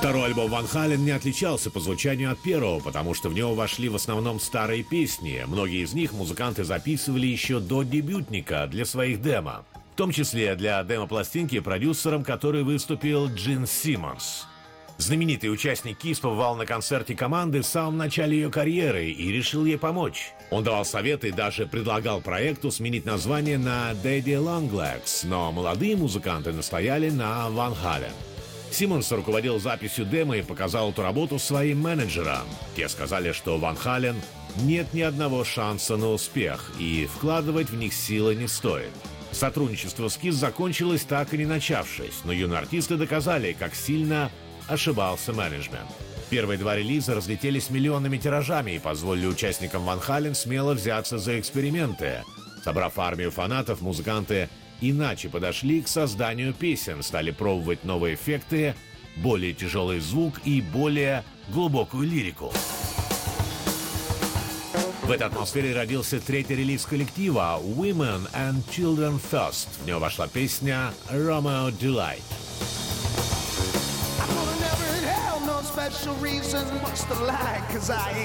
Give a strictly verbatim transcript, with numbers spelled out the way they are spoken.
Второй альбом Ван Хален не отличался по звучанию от первого, потому что в него вошли в основном старые песни. Многие из них музыканты записывали еще до дебютника для своих демо. В том числе для демо-пластинки, продюсером которой выступил Джин Симмонс. Знаменитый участник Kiss побывал на концерте команды в самом начале ее карьеры и решил ей помочь. Он давал советы и даже предлагал проекту сменить название на Daddy Long Legs, но молодые музыканты настояли на Ван Хален. Симмонс руководил записью демо и показал эту работу своим менеджерам. Те сказали, что Ван Хален нет ни одного шанса на успех, и вкладывать в них силы не стоит. Сотрудничество с Kiss закончилось, так и не начавшись, но юные артисты доказали, как сильно ошибался менеджмент. Первые два релиза разлетелись миллионными тиражами и позволили участникам Ван Хален смело взяться за эксперименты. Собрав армию фанатов, музыканты иначе подошли к созданию песен, стали пробовать новые эффекты, более тяжелый звук и более глубокую лирику. В этой атмосфере родился третий релиз коллектива «Women and Children First». В него вошла песня «Romeo Delight». Special reason, what's the lie? Cause I